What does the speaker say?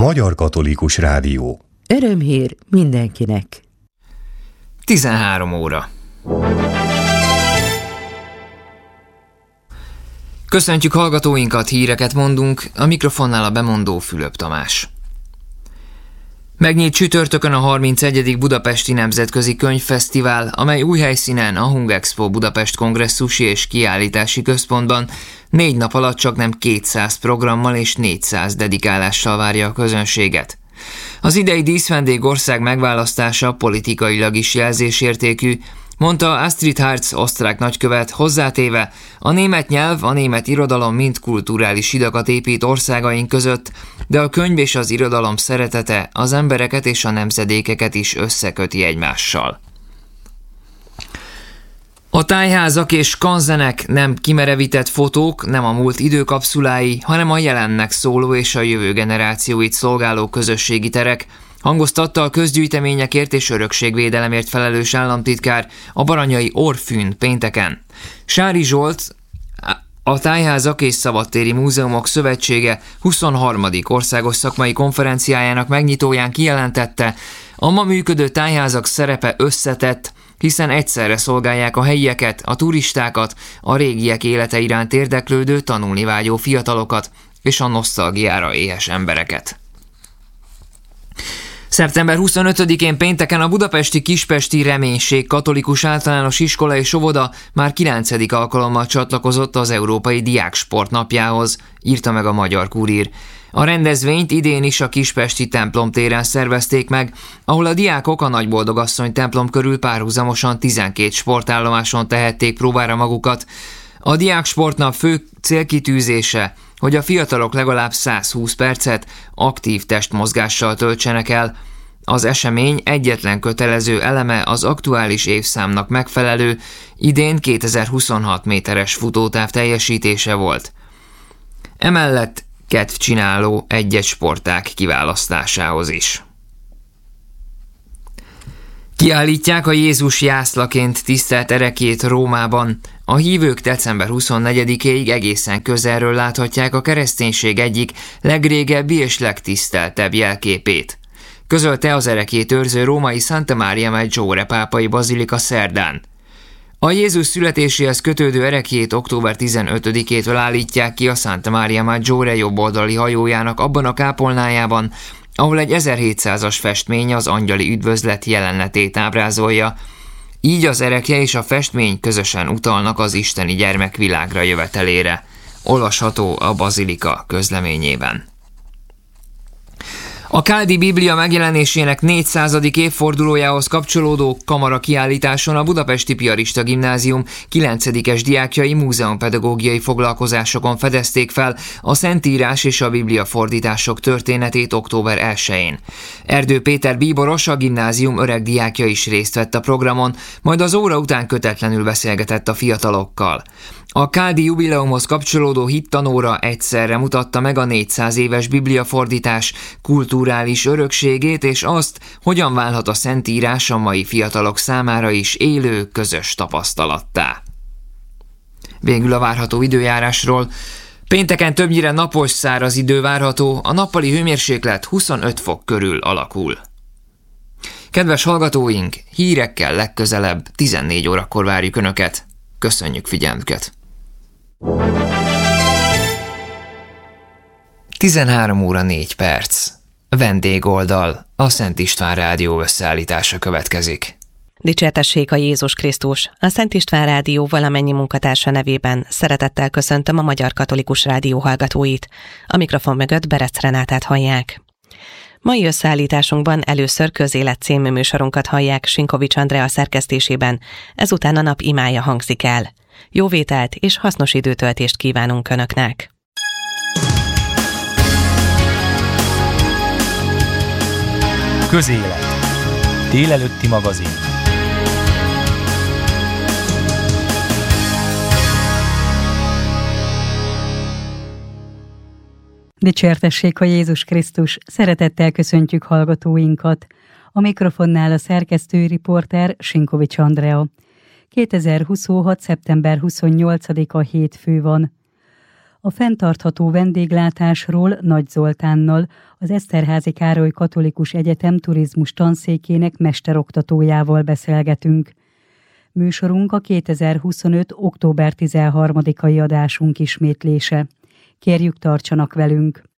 Magyar Katolikus Rádió. Örömhír mindenkinek. 13 óra. Köszöntjük hallgatóinkat, híreket mondunk, a mikrofonnál a bemondó Fülöp Tamás. Megnyílt csütörtökön a 31. Budapesti Nemzetközi Könyvfesztivál, amely új helyszínen a Hungexpo Budapest Kongresszusi és Kiállítási Központban 4 nap alatt csaknem 200 programmal és 400 dedikálással várja a közönséget. Az idei díszvendég ország megválasztása politikailag is jelzésértékű, mondta Astrid Hartz osztrák nagykövet, hozzátéve, a német nyelv, a német irodalom mind kulturális hidakat épít országaink között, de a könyv és az irodalom szeretete az embereket és a nemzedékeket is összeköti egymással. A tájházak és kanzenek nem kimerevített fotók, nem a múlt időkapszulái, hanem a jelennek szóló és a jövő generációit szolgáló közösségi terek, hangoztatta a közgyűjteményekért és örökségvédelemért felelős államtitkár, a baranyai Orfűn pénteken. Sári Zsolt, a Tájházak és Szabadtéri Múzeumok Szövetsége 23. országos szakmai konferenciájának megnyitóján kijelentette, a ma működő tájházak szerepe összetett, hiszen egyszerre szolgálják a helyieket, a turistákat, a régiek élete iránt érdeklődő, tanulni vágyó fiatalokat és a nosztalgiára éhes embereket. Szeptember 25-én pénteken a budapesti Kispesti Reménység Katolikus Általános Iskola és Óvoda már 9. alkalommal csatlakozott az Európai Diáksport Napjához, írta meg a Magyar Kurír. A rendezvényt idén is a kispesti templom téren szervezték meg, ahol a diákok a Nagyboldogasszony templom körül párhuzamosan 12 sportállomáson tehették próbára magukat. A Diáksportnap fő célkitűzése, hogy a fiatalok legalább 120 percet aktív testmozgással töltsenek el. Az esemény egyetlen kötelező eleme az aktuális évszámnak megfelelő, idén 2026 méteres futótáv teljesítése volt. Emellett kedvcsináló egy-egy sportág kiválasztásához is. Kiállítják a Jézus jászlaként tisztelt ereklyét Rómában. A hívők december 24-éig egészen közelről láthatják a kereszténység egyik legrégebbi és legtiszteltebb jelképét. Közölte az ereklyét őrző római Santa Maria Maggiore pápai bazilika szerdán. A Jézus születéséhez kötődő ereklyét október 15-től állítják ki a Santa Maria Maggiore jobboldali hajójának abban a kápolnájában, ahol egy 1700-as festmény az angyali üdvözlet jelenetét ábrázolja. Így az erekje és a festmény közösen utalnak az isteni gyermek világra jövetelére. Olvasható a bazilika közleményében. A Káldi Biblia megjelenésének 400. évfordulójához kapcsolódó kamara kiállításon a Budapesti Piarista Gimnázium 9-es diákjai múzeumpedagógiai foglalkozásokon fedezték fel a Szentírás és a Biblia fordítások történetét október 1-én. Erdő Péter bíboros, a gimnázium öreg diákja is részt vett a programon, majd az óra után kötetlenül beszélgetett a fiatalokkal. A Káldi jubileumhoz kapcsolódó hittanóra egyszerre mutatta meg a 400 éves bibliafordítás kulturális örökségét és azt, hogyan válhat a Szentírás a mai fiatalok számára is élő, közös tapasztalattá. Végül a várható időjárásról. Pénteken többnyire napos, száraz idő várható, a nappali hőmérséklet 25 fok körül alakul. Kedves hallgatóink, hírekkel legközelebb 14 órakor várjuk Önöket. Köszönjük figyelmüket! 13 óra 4 perc. Vendégoldal. A Szent István Rádió összeállítása következik. Dicsértessék a Jézus Krisztus! A Szent István Rádió valamennyi munkatársa nevében szeretettel köszöntöm a Magyar Katolikus Rádió hallgatóit. A mikrofon mögött Berec Renátát hallják. Mai összeállításunkban először Közélet című műsorunkat hallják Sinkovics Andrea szerkesztésében, ezután a nap imája hangzik el. Jó vételt és hasznos időtöltést kívánunk Önöknek! Közélet. Délelőtti magazin. Dicsértessék a Jézus Krisztus! Szeretettel köszöntjük hallgatóinkat. A mikrofonnál a szerkesztő riporter Sinkovics Andrea. 2026. szeptember 28-a hétfő van. A fenntartható vendéglátásról Nagy Zoltánnal, az Eszterházy Károly Katolikus Egyetem turizmus tanszékének mesteroktatójával beszélgetünk. Műsorunk a 2025. október 13-ai adásunk ismétlése. Kérjük, tartsanak velünk!